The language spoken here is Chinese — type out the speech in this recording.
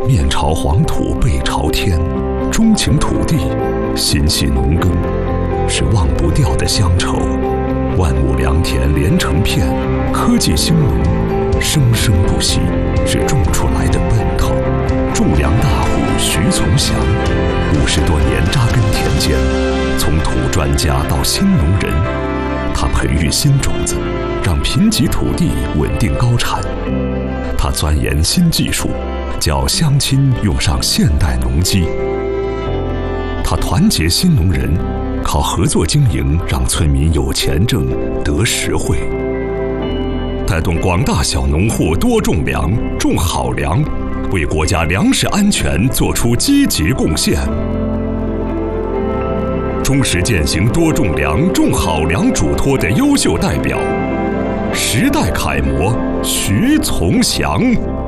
面朝黄土背朝天，钟情土地，心系农耕，是忘不掉的乡愁。万亩良田连成片，科技兴农，生生不息，是种出来的奔头。种粮大户徐从祥，50多年扎根田间，从土专家到新农人，他培育新种子，让贫瘠土地稳定高产。他钻研新技术，叫乡亲用上现代农机。他团结新农人，靠合作经营让村民有钱挣得实惠，带动广大小农户多种粮，种好粮，为国家粮食安全做出积极贡献。忠实践行多种粮、种好粮嘱托的优秀代表，时代楷模徐从祥。